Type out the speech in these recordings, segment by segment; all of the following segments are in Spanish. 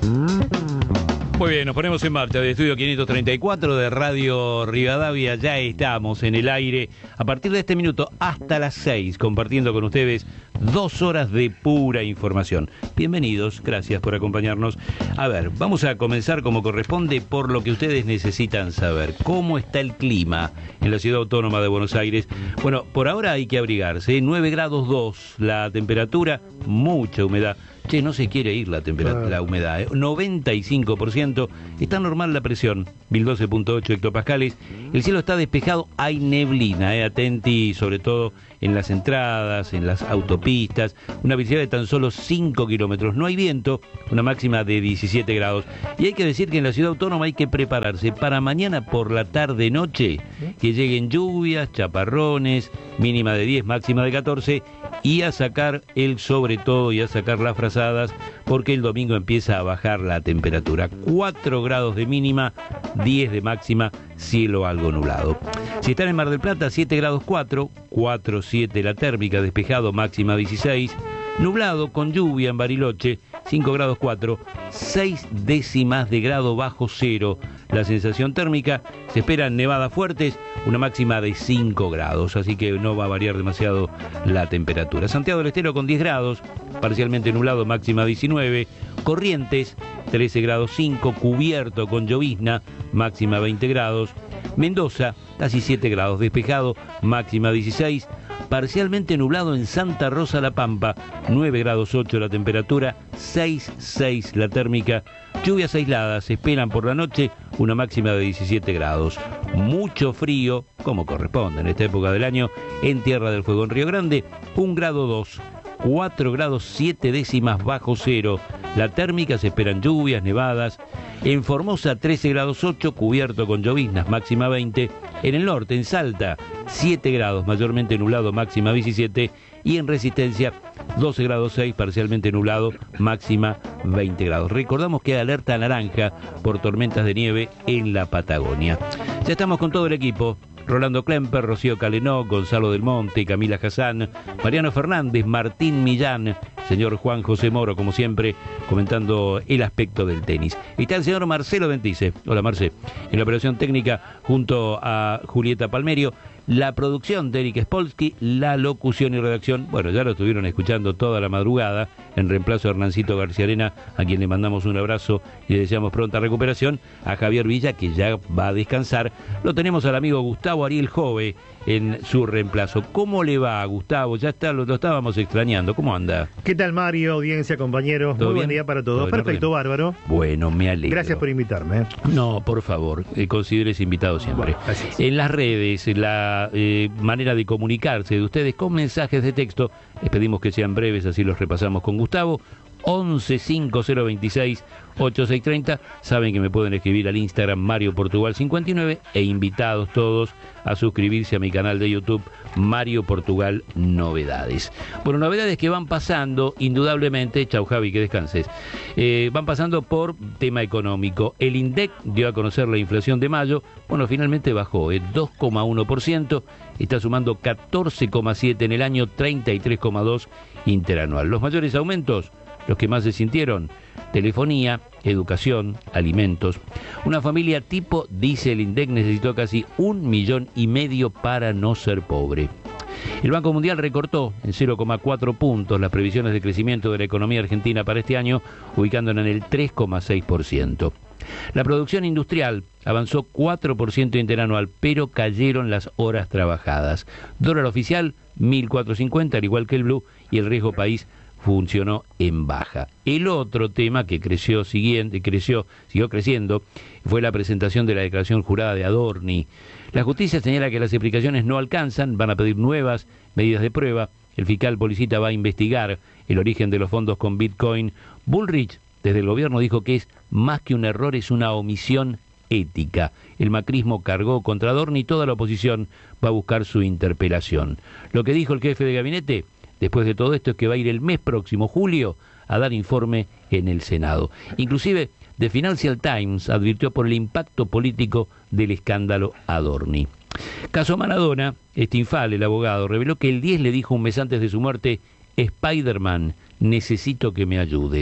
Muy bien, nos ponemos en marcha de Estudio 534 de Radio Rivadavia. Ya estamos en el aire a partir de este minuto hasta las 6, compartiendo con ustedes 2 horas de pura información. Bienvenidos, gracias por acompañarnos. A ver, vamos a comenzar como corresponde por lo que ustedes necesitan saber. ¿Cómo está el clima en la Ciudad Autónoma de Buenos Aires? Bueno, por ahora hay que abrigarse, 9 grados 2 la temperatura, mucha humedad. Che, no se quiere ir la humedad, 95%, está normal la presión, 1012.8 hectopascales, el cielo está despejado, hay neblina, atenti sobre todo en las entradas, en las autopistas, una velocidad de tan solo 5 kilómetros, no hay viento, una máxima de 17 grados, y hay que decir que en la Ciudad Autónoma hay que prepararse para mañana por la tarde-noche, que lleguen lluvias, chaparrones, mínima de 10, máxima de 14, y a sacar el sobre todo y a sacar las frazadas, porque el domingo empieza a bajar la temperatura. 4 grados de mínima, 10 de máxima, cielo algo nublado. Si están en Mar del Plata, 7 grados 4, 7 la térmica, despejado, máxima 16, nublado con lluvia en Bariloche, 5 grados 4, 6 décimas de grado bajo cero. La sensación térmica, se esperan nevadas fuertes, una máxima de 5 grados, así que no va a variar demasiado la temperatura. Santiago del Estero con 10 grados, parcialmente nublado, máxima 19. Corrientes, 13 grados 5, cubierto con llovizna, máxima 20 grados. Mendoza, casi 7 grados, despejado, máxima 16. Parcialmente nublado en Santa Rosa La Pampa, 9 grados 8 la temperatura, 6 la térmica. Lluvias aisladas se esperan por la noche, una máxima de 17 grados. Mucho frío, como corresponde en esta época del año, en Tierra del Fuego. En Río Grande, 1 grado 2, 4 grados 7 décimas bajo cero. La térmica, se esperan lluvias, nevadas. En Formosa, 13 grados 8, cubierto con lloviznas, máxima 20. En el norte, en Salta, 7 grados, mayormente nublado, máxima 17. Y en Resistencia, 12 grados 6, parcialmente nublado, máxima 20 grados. Recordamos que hay alerta naranja por tormentas de nieve en la Patagonia. Ya estamos con todo el equipo. Rolando Klemper, Rocío Calenó, Gonzalo del Monte, Camila Hassan, Mariano Fernández, Martín Millán, señor Juan José Moro, como siempre, comentando el aspecto del tenis. Está el señor Marcelo Dentice. Hola, Marce. En la operación técnica, junto a Julieta Palmerio, la producción de Eric Spolsky, la locución y redacción, bueno, ya lo estuvieron escuchando toda la madrugada, en reemplazo a Hernancito García Arena, a quien le mandamos un abrazo y le deseamos pronta recuperación, a Javier Villa, que ya va a descansar. Lo tenemos al amigo Gustavo Ariel Jove en su reemplazo. ¿Cómo le va, Gustavo? Ya está, lo estábamos extrañando. ¿Cómo anda? ¿Qué tal, Mario? Audiencia, compañeros. Muy buen día para todos. Perfecto, bárbaro. Bueno, me alegro. Gracias por invitarme. No, por favor, considérese invitado siempre. Bueno, en las redes, la manera de comunicarse de ustedes con mensajes de texto, les pedimos que sean breves, así los repasamos con Gustavo. 1150268630. Saben que me pueden escribir al Instagram Mario Portugal 59 e invitados todos a suscribirse a mi canal de YouTube Mario Portugal Novedades. Bueno, novedades que van pasando indudablemente, chau Javi, que descanses, van pasando por tema económico. El INDEC dio a conocer la inflación de mayo, bueno, finalmente bajó 2,1%, está sumando 14,7 en el año, 33,2 interanual. Los mayores aumentos, los que más se sintieron: telefonía, educación, alimentos. Una familia tipo, dice el INDEC, necesitó casi 1,5 millones para no ser pobre. El Banco Mundial recortó en 0,4 puntos las previsiones de crecimiento de la economía argentina para este año, ubicándola en el 3,6%. La producción industrial avanzó 4% interanual, pero cayeron las horas trabajadas. Dólar oficial, 1.450, al igual que el blue, y el riesgo país funcionó en baja. El otro tema que siguió creciendo, fue la presentación de la declaración jurada de Adorni. La justicia señala que las explicaciones no alcanzan, van a pedir nuevas medidas de prueba. El fiscal Policita va a investigar el origen de los fondos con Bitcoin. Bullrich, desde el gobierno, dijo que es más que un error, es una omisión ética. El macrismo cargó contra Adorni y toda la oposición va a buscar su interpelación. Lo que dijo el jefe de gabinete después de todo esto es que va a ir el mes próximo, julio, a dar informe en el Senado. Inclusive, The Financial Times advirtió por el impacto político del escándalo Adorni. Caso Maradona, Stinfal, el abogado, reveló que el 10 le dijo un mes antes de su muerte: Spider-Man, necesito que me ayudes.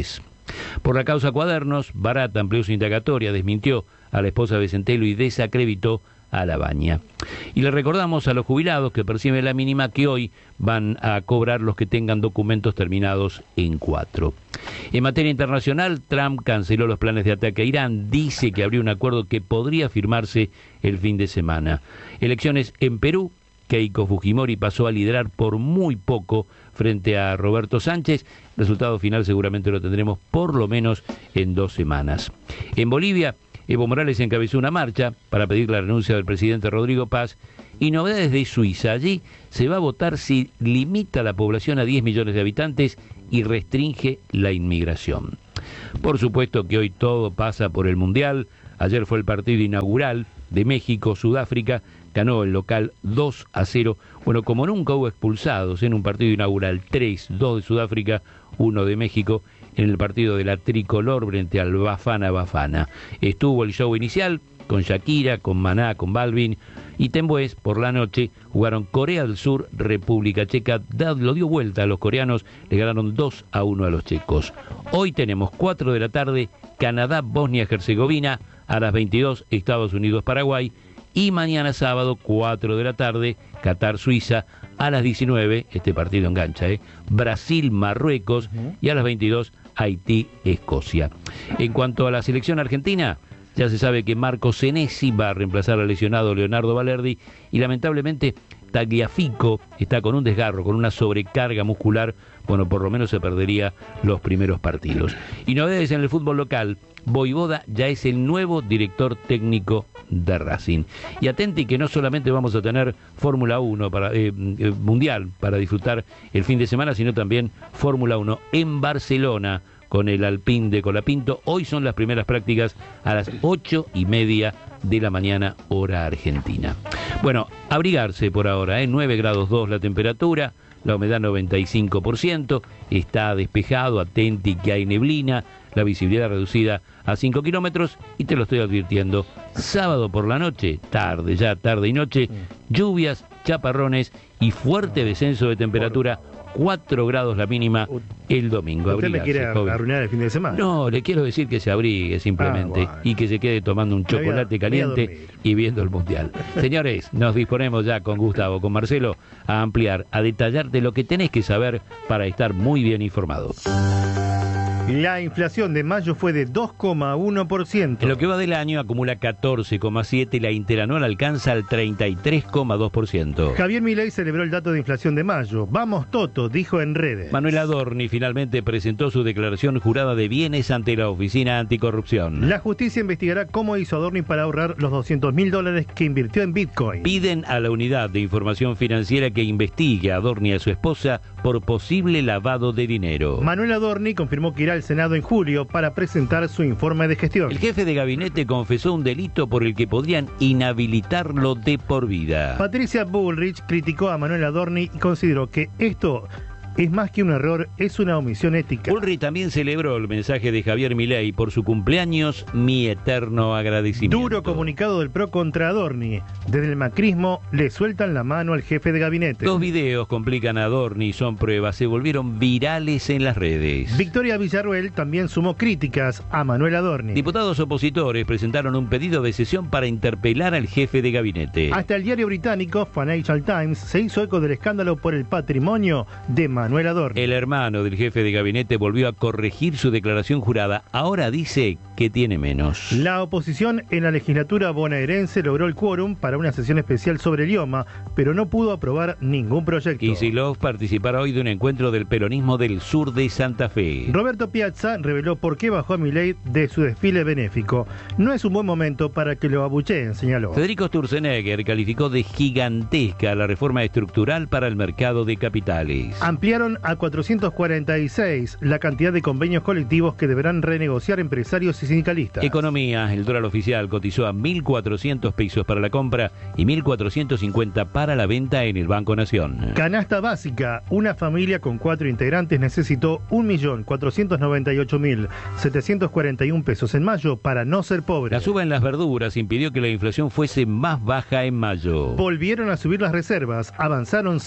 Por la causa Cuadernos, Barata amplió su indagatoria, desmintió a la esposa de Centello y desacreditó a Labaña. Y le recordamos a los jubilados que perciben la mínima que hoy van a cobrar los que tengan documentos terminados en 4. En materia internacional, Trump canceló los planes de ataque a Irán, dice que habría un acuerdo que podría firmarse el fin de semana. Elecciones en Perú, Keiko Fujimori pasó a liderar por muy poco frente a Roberto Sánchez. El resultado final seguramente lo tendremos por lo menos en 2 semanas. En Bolivia, Evo Morales encabezó una marcha para pedir la renuncia del presidente Rodrigo Paz. Y novedades de Suiza. Allí se va a votar si limita la población a 10 millones de habitantes y restringe la inmigración. Por supuesto que hoy todo pasa por el Mundial. Ayer fue el partido inaugural de México-Sudáfrica. Ganó el local 2-0. Bueno, como nunca hubo expulsados en un partido inaugural, 3-2 de Sudáfrica, 1 de México, en el partido de la tricolor frente al Bafana Bafana. Estuvo el show inicial con Shakira, con Maná, con Balvin, y después, por la noche, jugaron Corea del Sur, República Checa. Lo dio vuelta a los coreanos, le ganaron 2-1 a los checos. Hoy tenemos 4 de la tarde, Canadá, Bosnia-Herzegovina, a las 22, Estados Unidos, Paraguay, y mañana sábado, 4 de la tarde, Qatar, Suiza, a las 19, este partido engancha, Brasil, Marruecos, y a las 22, Haití, Escocia. En cuanto a la selección argentina, ya se sabe que Marco Senesi va a reemplazar al lesionado Leonardo Balerdi y lamentablemente Tagliafico está con un desgarro, con una sobrecarga muscular. Bueno, por lo menos se perdería los primeros partidos. Y novedades en el fútbol local, Voivoda ya es el nuevo director técnico de Racing. Y atenti que no solamente vamos a tener Fórmula 1 para, mundial para disfrutar el fin de semana, sino también Fórmula 1 en Barcelona con el Alpine de Colapinto. Hoy son las primeras prácticas a las 8:30 de la mañana, hora argentina. Bueno, abrigarse por ahora, 9 grados 2 la temperatura, la humedad 95%, está despejado, atenti que hay neblina, la visibilidad reducida a 5 kilómetros, y te lo estoy advirtiendo, sábado por la noche, tarde y noche, lluvias, chaparrones y fuerte descenso de temperatura, 4 grados la mínima el domingo. ¿Usted me quiere arruinar el fin de semana? No, le quiero decir que se abrigue simplemente, bueno, y que se quede tomando un chocolate caliente y viendo el Mundial. Señores, nos disponemos ya con Gustavo, con Marcelo, a ampliar, a detallarte lo que tenés que saber para estar muy bien informado. La inflación de mayo fue de 2,1%. En lo que va del año acumula 14,7% y la interanual alcanza el 33,2%. Javier Milei celebró el dato de inflación de mayo. Vamos Toto, dijo en redes. Manuel Adorni finalmente presentó su declaración jurada de bienes ante la Oficina Anticorrupción. La justicia investigará cómo hizo Adorni para ahorrar los $200.000 que invirtió en Bitcoin. Piden a la Unidad de Información Financiera que investigue a Adorni y a su esposa por posible lavado de dinero. Manuel Adorni confirmó que irá al Senado en julio para presentar su informe de gestión. El jefe de gabinete confesó un delito por el que podrían inhabilitarlo de por vida. Patricia Bullrich criticó a Manuel Adorni y consideró que esto es más que un error, es una omisión ética. Bullrich también celebró el mensaje de Javier Milei por su cumpleaños, mi eterno agradecimiento. Duro comunicado del PRO contra Adorni. Desde el macrismo le sueltan la mano al jefe de gabinete. 2 videos complican a Adorni y son pruebas, se volvieron virales en las redes. Victoria Villarruel también sumó críticas a Manuel Adorni. Diputados opositores presentaron un pedido de sesión para interpelar al jefe de gabinete. Hasta el diario británico Financial Times se hizo eco del escándalo por el patrimonio de Manuel Adorni. El hermano del jefe de gabinete volvió a corregir su declaración jurada. Ahora dice que tiene menos. La oposición en la legislatura bonaerense logró el quórum para una sesión especial sobre el idioma, pero no pudo aprobar ningún proyecto. Kicillof participará hoy de un encuentro del peronismo del sur de Santa Fe. Roberto Piazza reveló por qué bajó a Milei de su desfile benéfico. No es un buen momento para que lo abucheen, señaló. Federico Sturzenegger calificó de gigantesca la reforma estructural para el mercado de capitales. Ampliaron a 446 la cantidad de convenios colectivos que deberán renegociar empresarios y antisindicalistas. Economía, el dólar oficial cotizó a 1.400 pesos para la compra y 1.450 para la venta en el Banco Nación. Canasta básica. Una familia con 4 integrantes necesitó 1.498.741 pesos en mayo para no ser pobre. La suba en las verduras impidió que la inflación fuese más baja en mayo. Volvieron a subir las reservas, avanzaron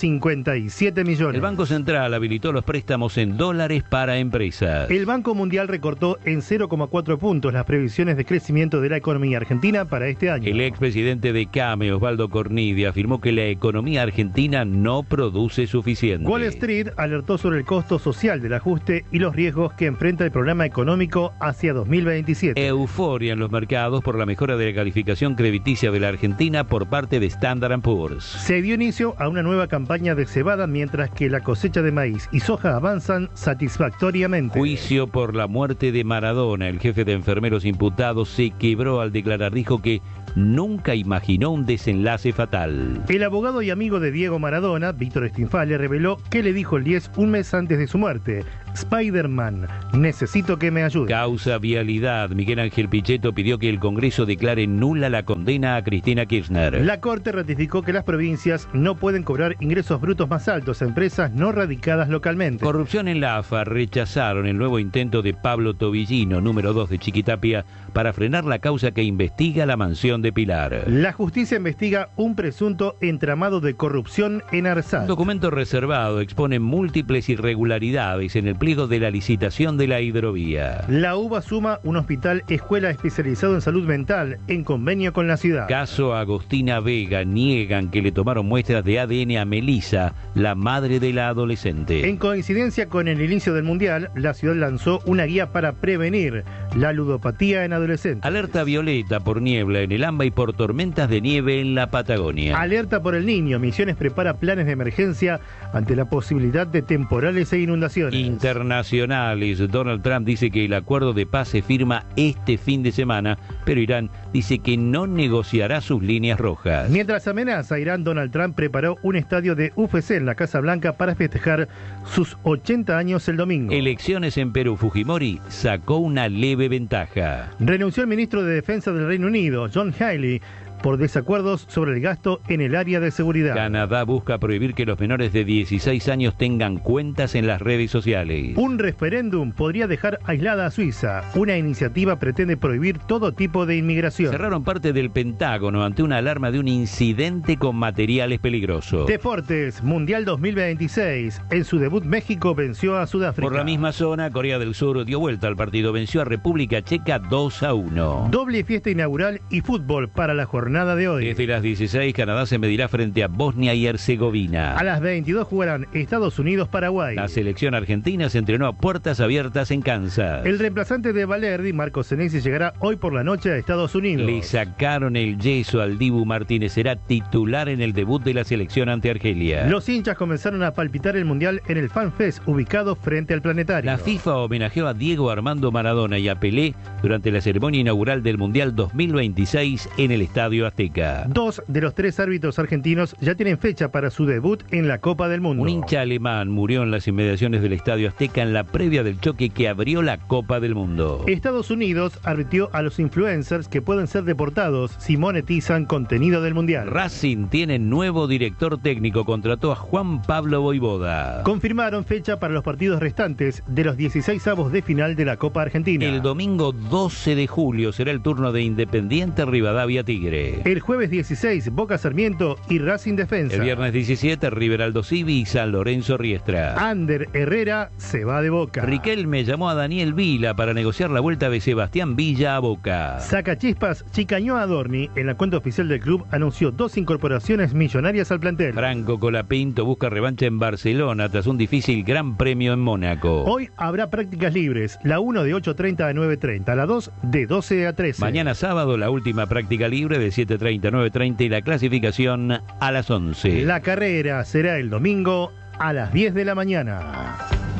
57 millones. El Banco Central habilitó los préstamos en dólares para empresas. El Banco Mundial recortó en 0,4 puntos las previsiones de crecimiento de la economía argentina para este año. El expresidente de CAME, Osvaldo Cornidi, afirmó que la economía argentina no produce suficiente. Wall Street alertó sobre el costo social del ajuste y los riesgos que enfrenta el programa económico hacia 2027. Euforia en los mercados por la mejora de la calificación crediticia de la Argentina por parte de Standard & Poor's. Se dio inicio a una nueva campaña de cebada mientras que la cosecha de maíz y soja avanzan satisfactoriamente. Juicio por la muerte de Maradona. El jefe de enfermeros imputado se quebró al declarar. Dijo que nunca imaginó un desenlace fatal. El abogado y amigo de Diego Maradona, Víctor Stinfale, reveló que le dijo el 10 un mes antes de su muerte: Spider-Man, necesito que me ayude. Causa vialidad. Miguel Ángel Pichetto pidió que el Congreso declare nula la condena a Cristina Kirchner. La Corte ratificó que las provincias no pueden cobrar ingresos brutos más altos a empresas no radicadas localmente. Corrupción en la AFA. Rechazaron el nuevo intento de Pablo Tobillino, número 2 de Chiquitapia, para frenar la causa que investiga la mansión de Pilar. La justicia investiga un presunto entramado de corrupción en Arsat. Un documento reservado expone múltiples irregularidades en el pliego de la licitación de la hidrovía. La UBA suma un hospital escuela especializado en salud mental en convenio con la ciudad. Caso Agostina Vega. Niegan que le tomaron muestras de ADN a Melissa, la madre de la adolescente. En coincidencia con el inicio del Mundial, la ciudad lanzó una guía para prevenir la ludopatía en adolescentes. Alerta violeta por niebla en el AMBA y por tormentas de nieve en la Patagonia. Alerta por el Niño. Misiones prepara planes de emergencia ante la posibilidad de temporales e inundaciones. Internacionales. Donald Trump dice que el acuerdo de paz se firma este fin de semana, pero Irán dice que no negociará sus líneas rojas. Mientras amenaza a Irán, Donald Trump preparó un estadio de UFC en la Casa Blanca para festejar sus 80 años el domingo. Elecciones en Perú. Fujimori sacó una leve ventaja. Renunció el ministro de Defensa del Reino Unido, John Healey, por desacuerdos sobre el gasto en el área de seguridad. Canadá busca prohibir que los menores de 16 años tengan cuentas en las redes sociales. Un referéndum podría dejar aislada a Suiza. Una iniciativa pretende prohibir todo tipo de inmigración. Cerraron parte del Pentágono ante una alarma de un incidente con materiales peligrosos. Deportes, Mundial 2026. En su debut, México venció a Sudáfrica. Por la misma zona, Corea del Sur dio vuelta al partido. Venció a República Checa 2-1. Doble fiesta inaugural y fútbol para la jornada de hoy. Desde las 16, Canadá se medirá frente a Bosnia y Herzegovina. A las 22 jugarán Estados Unidos-Paraguay. La selección argentina se entrenó a puertas abiertas en Kansas. El reemplazante de Valerdi, Marcos Senesi, llegará hoy por la noche a Estados Unidos. Le sacaron el yeso al Dibu Martínez. Será titular en el debut de la selección ante Argelia. Los hinchas comenzaron a palpitar el Mundial en el Fan Fest, ubicado frente al Planetario. La FIFA homenajeó a Diego Armando Maradona y a Pelé durante la ceremonia inaugural del Mundial 2026 en el Estadio Azteca. 2 de los 3 árbitros argentinos ya tienen fecha para su debut en la Copa del Mundo. Un hincha alemán murió en las inmediaciones del Estadio Azteca en la previa del choque que abrió la Copa del Mundo. Estados Unidos advirtió a los influencers que pueden ser deportados si monetizan contenido del Mundial. Racing tiene nuevo director técnico, contrató a Juan Pablo Voivoda. Confirmaron fecha para los partidos restantes de los 16avos de final de la Copa Argentina. El domingo 12 de julio será el turno de Independiente Rivadavia Tigre. El jueves 16, Boca Sarmiento y Racing Defensa. El viernes 17, River Aldo Civi y San Lorenzo Riestra. Ander Herrera se va de Boca. Riquelme llamó a Daniel Vila para negociar la vuelta de Sebastián Villa a Boca. Sacachispas chicañó a Adorni. En la cuenta oficial del club anunció 2 incorporaciones millonarias al plantel. Franco Colapinto busca revancha en Barcelona tras un difícil Gran Premio en Mónaco. Hoy habrá prácticas libres. La 1 de 8:30 a 9:30. La 2 de 12 a 13. Mañana sábado la última práctica libre de 7:30 a 9:30 y la clasificación a las 11. La carrera será el domingo a las 10 de la mañana.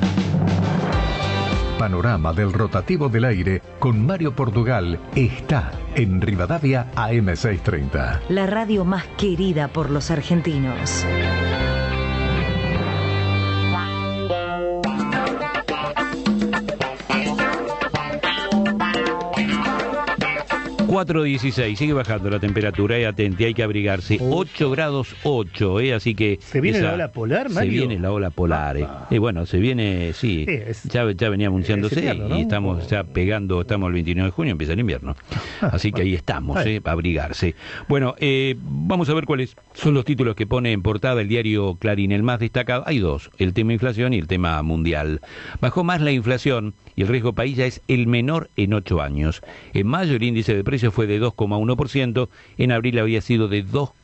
Panorama del rotativo del aire con Mario Portugal está en Rivadavia AM630. La radio más querida por los argentinos. 4:16, sigue bajando la temperatura, atenti, hay que abrigarse. 8 grados 8, así que... ¿Se viene la ola polar, Mario? Se viene la ola polar, bueno, se viene, sí, ya venía anunciándose invierno, ¿no? Y estamos ya pegando, estamos el 29 de junio, empieza el invierno. Así que ahí estamos, a abrigarse. Bueno, vamos a ver cuáles son los títulos que pone en portada el diario Clarín. El más destacado, hay dos, el tema inflación y el tema mundial. Bajó más la inflación y el riesgo país ya es el menor en 8 años. En mayo el índice de precios fue de 2,1%, en abril había sido de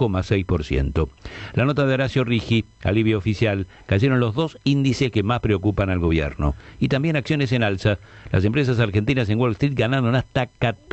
2,6%. La nota de Horacio Rigi, alivio oficial, cayeron los dos índices que más preocupan al gobierno. Y también acciones en alza. Las empresas argentinas en Wall Street ganaron hasta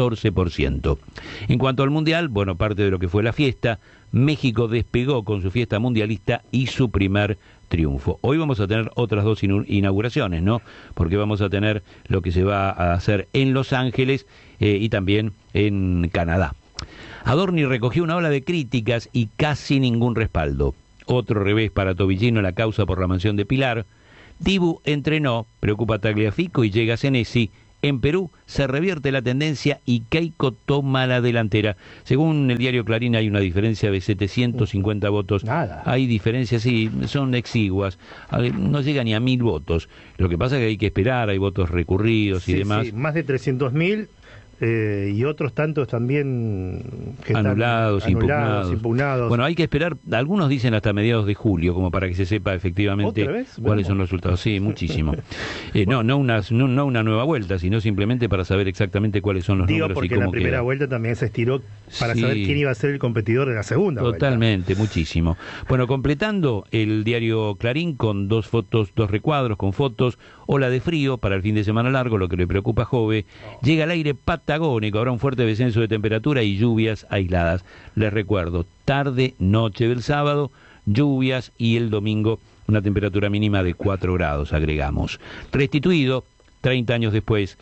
14%. En cuanto al mundial, bueno, parte de lo que fue la fiesta, México despegó con su fiesta mundialista y su primer triunfo. Hoy vamos a tener otras dos inauguraciones, ¿no? Porque vamos a tener lo que se va a hacer en Los Ángeles y también en Canadá. Adorni recogió una ola de críticas y casi ningún respaldo. Otro revés para Tobillino en la causa por la mansión de Pilar. Dibu entrenó, preocupa a Tagliafico y llega a Senesi. En Perú se revierte la tendencia y Keiko toma la delantera. Según el diario Clarín hay una diferencia de 750 votos. Nada. Hay diferencias, sí, son exiguas. No llega ni a 1000 votos. Lo que pasa es que hay que esperar, hay votos recurridos y demás. Sí, más de 300.000 y otros tantos también que anulados, impugnados. Bueno, hay que esperar, algunos dicen hasta mediados de julio, como para que se sepa efectivamente cuáles son los resultados. Sí, muchísimo. No una nueva vuelta, sino simplemente para saber exactamente cuáles son los números y cómo porque la primera vuelta también se estiró para saber quién iba a ser el competidor de la segunda Totalmente, muchísimo. Bueno, completando el diario Clarín con dos recuadros con fotos. Ola de frío para el fin de semana largo, lo que le preocupa a Jove. Llega al aire patagónico, habrá un fuerte descenso de temperatura y lluvias aisladas. Les recuerdo, tarde, noche del sábado, lluvias y el domingo una temperatura mínima de 4 grados, agregamos. Restituido, 30 años después,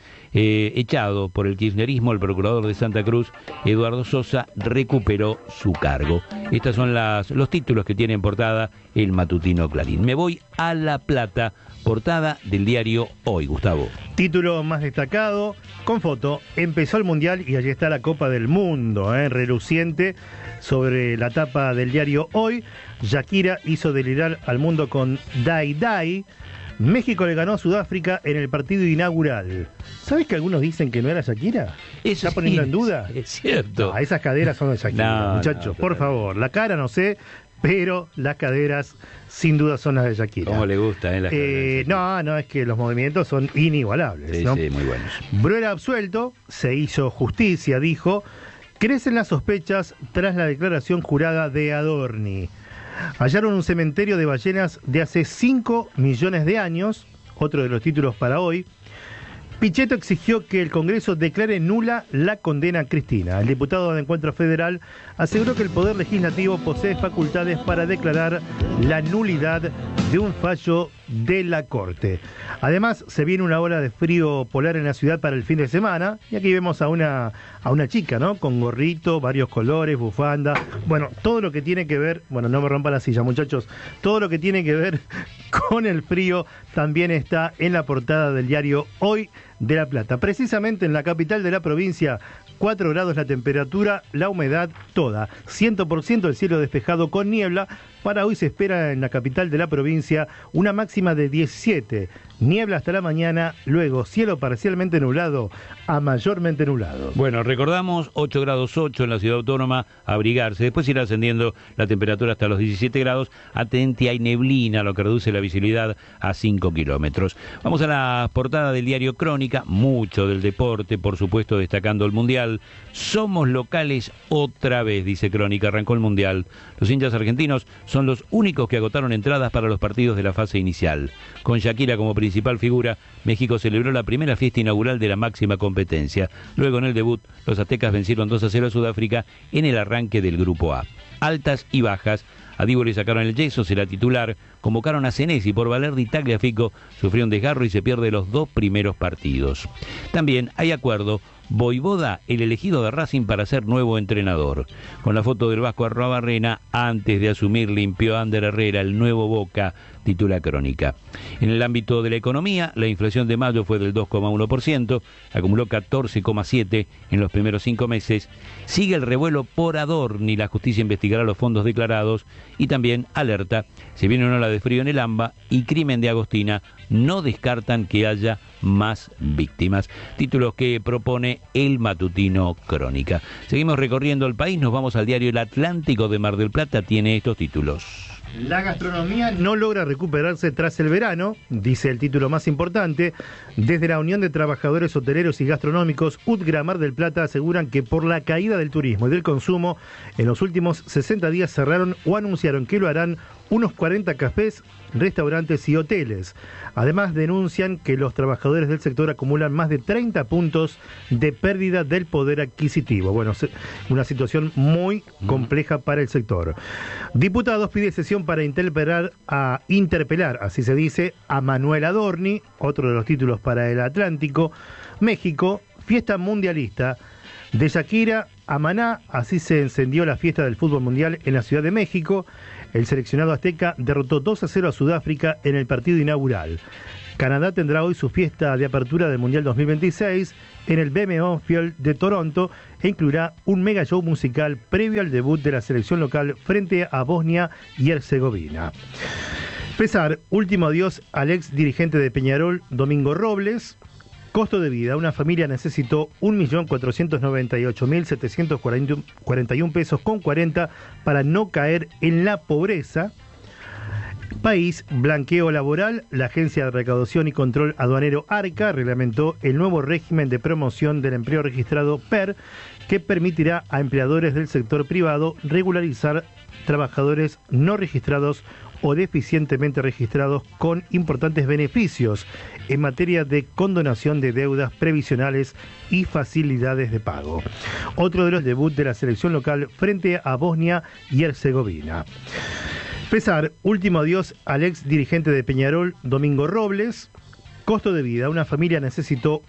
echado por el kirchnerismo, el procurador de Santa Cruz, Eduardo Sosa, recuperó su cargo. Estos son los títulos que tiene en portada el matutino Clarín. Me voy a La Plata, portada del diario Hoy, Gustavo. Título más destacado, con foto, empezó el Mundial y allí está la Copa del Mundo, reluciente sobre la tapa del diario Hoy. Shakira hizo delirar al mundo con Dai Dai. México le ganó a Sudáfrica en el partido inaugural. ¿Sabes que algunos dicen que no era Shakira? Eso ¿Está poniendo en duda? Es cierto. No, esas caderas son de Shakira, muchachos, por favor. La cara no sé, pero las caderas sin duda son las de Shakira. ¿Cómo le gusta, las caderas? No, es que los movimientos son inigualables. Sí, ¿no? sí, muy buenos. Bruera absuelto, se hizo justicia, dijo. Crecen las sospechas tras la declaración jurada de Adorni. Hallaron un cementerio de ballenas de hace 5 millones de años, otro de los títulos para hoy. Pichetto exigió que el Congreso declare nula la condena a Cristina. El diputado de Encuentro Federal aseguró que el Poder Legislativo posee facultades para declarar la nulidad de un fallo de la Corte. Además, se viene una ola de frío polar en la ciudad para el fin de semana, y aquí vemos a una chica, ¿no? Con gorrito, varios colores, bufanda, bueno, todo lo que tiene que ver, bueno, no me rompa la silla, muchachos, todo lo que tiene que ver con el frío también está en la portada del diario Hoy de La Plata. Precisamente en la capital de la provincia, 4 grados la temperatura, la humedad toda, 100% el cielo despejado con niebla. Para hoy se espera en la capital de la provincia una máxima de 17, niebla hasta la mañana, luego cielo parcialmente nublado a mayormente nublado. Bueno, recordamos 8 grados 8 en la ciudad autónoma, abrigarse, después irá ascendiendo la temperatura hasta los 17 grados, atenti, hay neblina, lo que reduce la visibilidad a 5 kilómetros. Vamos a la portada del diario Crónica, mucho del deporte, por supuesto destacando el Mundial. Somos locales otra vez, dice Crónica, arrancó el Mundial. Los hinchas argentinos son los únicos que agotaron entradas para los partidos de la fase inicial. Con Shakira como principal figura, México celebró la primera fiesta inaugural de la máxima competencia. Luego en el debut, los aztecas vencieron 2-0 a Sudáfrica en el arranque del Grupo A. Altas y bajas A Divo le sacaron el yeso, será titular. Convocaron a Senesi por Valerdi. Tagliafico sufrió un desgarro y se pierde los 2 primeros partidos. También hay acuerdo. Voivoda, el elegido de Racing para ser nuevo entrenador. Con la foto del Vasco Arruabarrena, antes de asumir limpió Ander Herrera, el nuevo Boca, titula Crónica. En el ámbito de la economía, la inflación de mayo fue del 2,1%, acumuló 14,7% en los primeros 5 meses. Sigue el revuelo por Adorni, la justicia investigará los fondos declarados y también alerta, se viene una ola de frío en el AMBA y crimen de Agostina, no descartan que haya más víctimas. Títulos que propone el matutino Crónica. Seguimos recorriendo el país, nos vamos al diario El Atlántico de Mar del Plata, tiene estos títulos. La gastronomía no logra recuperarse tras el verano, dice el título más importante. Desde la Unión de Trabajadores Hoteleros y Gastronómicos, UTGRA Mar del Plata, aseguran que por la caída del turismo y del consumo, en los últimos 60 días cerraron o anunciaron que lo harán unos 40 cafés, restaurantes y hoteles. Además, denuncian que los trabajadores del sector acumulan más de 30 puntos de pérdida del poder adquisitivo. Bueno, una situación muy compleja para el sector. Diputados pide sesión para interpelar, así se dice, a Manuel Adorni, otro de los títulos para el Atlántico. México, fiesta mundialista. De Shakira a Maná, así se encendió la fiesta del fútbol mundial en la Ciudad de México. El seleccionado azteca derrotó 2-0 a Sudáfrica en el partido inaugural. Canadá tendrá hoy su fiesta de apertura del Mundial 2026 en el BMO Field de Toronto e incluirá un mega show musical previo al debut de la selección local frente a Bosnia y Herzegovina. Pesar, último adiós al ex dirigente de Peñarol, Domingo Robles. Costo de vida, una familia necesitó 1.498.741 pesos con 40 para no caer en la pobreza. País, blanqueo laboral, la Agencia de Recaudación y Control Aduanero ARCA reglamentó el nuevo régimen de promoción del empleo registrado PER, que permitirá a empleadores del sector privado regularizar trabajadores no registrados o deficientemente registrados con importantes beneficios en materia de condonación de deudas previsionales y facilidades de pago. Otro de los debuts de la selección local frente a Bosnia y Herzegovina. Pesar, último adiós al ex dirigente de Peñarol, Domingo Robles. Costo de vida, una familia necesitó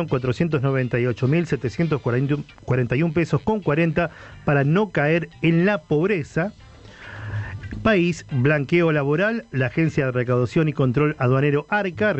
1.498.741 pesos con 40 para no caer en la pobreza. País, blanqueo laboral, la Agencia de Recaudación y Control Aduanero ARCA